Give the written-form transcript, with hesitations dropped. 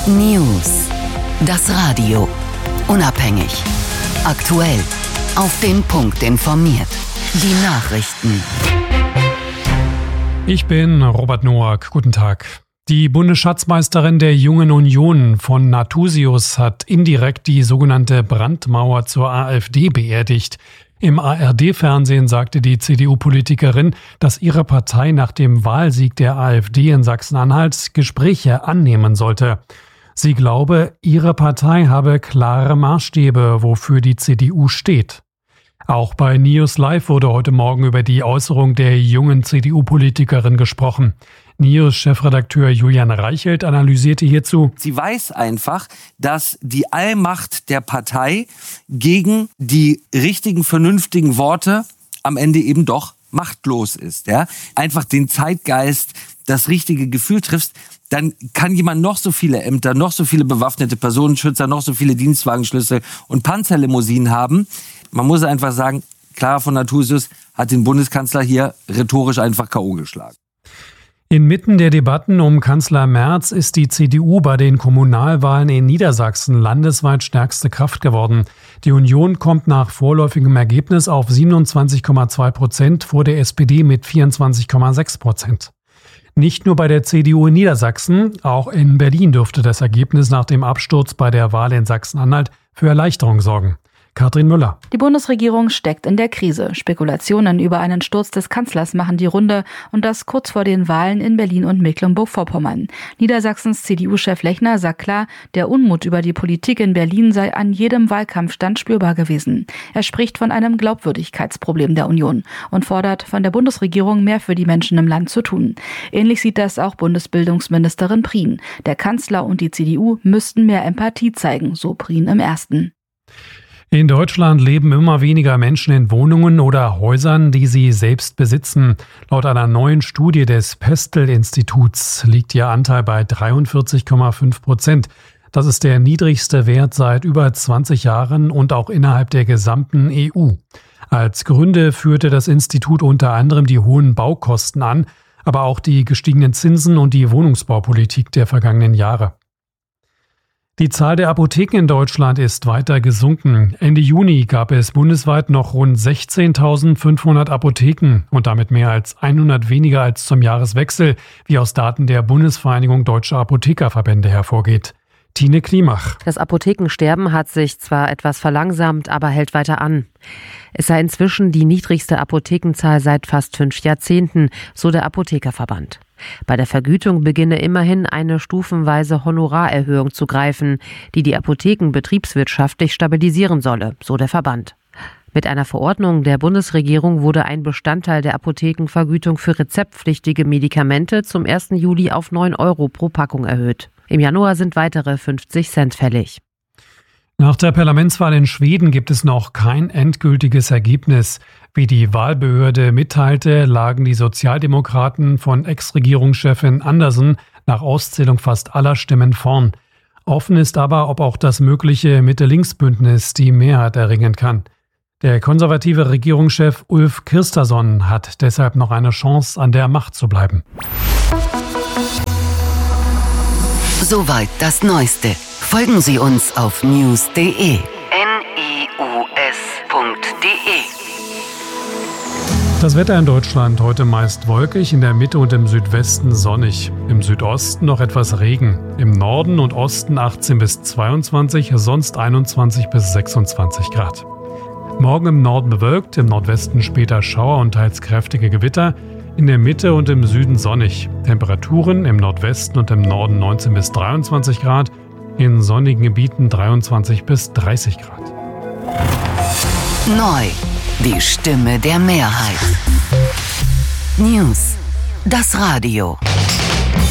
News. Das Radio. Unabhängig. Aktuell. Auf den Punkt informiert. Die Nachrichten. Ich bin Robert Noack. Guten Tag. Die Bundesschatzmeisterin der Jungen Union von Nathusius hat indirekt die sogenannte Brandmauer zur AfD beerdigt. Im ARD-Fernsehen sagte die CDU-Politikerin, dass ihre Partei nach dem Wahlsieg der AfD in Sachsen-Anhalt Gespräche annehmen sollte. Sie glaube, ihre Partei habe klare Maßstäbe, wofür die CDU steht. Auch bei News Live wurde heute Morgen über die Äußerung der jungen CDU-Politikerin gesprochen. News-Chefredakteur Julian Reichelt analysierte hierzu: Sie weiß einfach, dass die Allmacht der Partei gegen die richtigen, vernünftigen Worte am Ende eben doch machtlos ist. Ja? Einfach den Zeitgeist, das richtige Gefühl triffst, dann kann jemand noch so viele Ämter, noch so viele bewaffnete Personenschützer, noch so viele Dienstwagenschlüssel und Panzerlimousinen haben. Man muss einfach sagen, Clara von Nathusius hat den Bundeskanzler hier rhetorisch einfach K.O. geschlagen. Inmitten der Debatten um Kanzler Merz ist die CDU bei den Kommunalwahlen in Niedersachsen landesweit stärkste Kraft geworden. Die Union kommt nach vorläufigem Ergebnis auf 27,2% vor der SPD mit 24,6%. Nicht nur bei der CDU in Niedersachsen, auch in Berlin dürfte das Ergebnis nach dem Absturz bei der Wahl in Sachsen-Anhalt für Erleichterung sorgen. Katrin Müller. Die Bundesregierung steckt in der Krise. Spekulationen über einen Sturz des Kanzlers machen die Runde und das kurz vor den Wahlen in Berlin und Mecklenburg-Vorpommern. Niedersachsens CDU-Chef Lechner sagt klar, der Unmut über die Politik in Berlin sei an jedem Wahlkampfstand spürbar gewesen. Er spricht von einem Glaubwürdigkeitsproblem der Union und fordert von der Bundesregierung mehr für die Menschen im Land zu tun. Ähnlich sieht das auch Bundesbildungsministerin Prien. Der Kanzler und die CDU müssten mehr Empathie zeigen, so Prien im Ersten. In Deutschland leben immer weniger Menschen in Wohnungen oder Häusern, die sie selbst besitzen. Laut einer neuen Studie des Pestel-Instituts liegt ihr Anteil bei 43,5%. Das ist der niedrigste Wert seit über 20 Jahren und auch innerhalb der gesamten EU. Als Gründe führte das Institut unter anderem die hohen Baukosten an, aber auch die gestiegenen Zinsen und die Wohnungsbaupolitik der vergangenen Jahre. Die Zahl der Apotheken in Deutschland ist weiter gesunken. Ende Juni gab es bundesweit noch rund 16.500 Apotheken und damit mehr als 100 weniger als zum Jahreswechsel, wie aus Daten der Bundesvereinigung Deutscher Apothekerverbände hervorgeht. Tine Klimach. Das Apothekensterben hat sich zwar etwas verlangsamt, aber hält weiter an. Es sei inzwischen die niedrigste Apothekenzahl seit fast 5 Jahrzehnten, so der Apothekerverband. Bei der Vergütung beginne immerhin eine stufenweise Honorarerhöhung zu greifen, die die Apotheken betriebswirtschaftlich stabilisieren solle, so der Verband. Mit einer Verordnung der Bundesregierung wurde ein Bestandteil der Apothekenvergütung für rezeptpflichtige Medikamente zum 1. Juli auf 9 € pro Packung erhöht. Im Januar sind weitere 50 Cent fällig. Nach der Parlamentswahl in Schweden gibt es noch kein endgültiges Ergebnis. Wie die Wahlbehörde mitteilte, lagen die Sozialdemokraten von Ex-Regierungschefin Andersson nach Auszählung fast aller Stimmen vorn. Offen ist aber, ob auch das mögliche Mitte-Links-Bündnis die Mehrheit erringen kann. Der konservative Regierungschef Ulf Kristersson hat deshalb noch eine Chance, an der Macht zu bleiben. Soweit das Neueste. Folgen Sie uns auf news.de. news.de. Das Wetter in Deutschland heute meist wolkig, in der Mitte und im Südwesten sonnig. Im Südosten noch etwas Regen. Im Norden und Osten 18 bis 22, sonst 21 bis 26 Grad. Morgen im Norden bewölkt, im Nordwesten später Schauer und teils kräftige Gewitter. In der Mitte und im Süden sonnig. Temperaturen im Nordwesten und im Norden 19 bis 23 Grad. In sonnigen Gebieten 23 bis 30 Grad. Neu. Die Stimme der Mehrheit. News. Das Radio.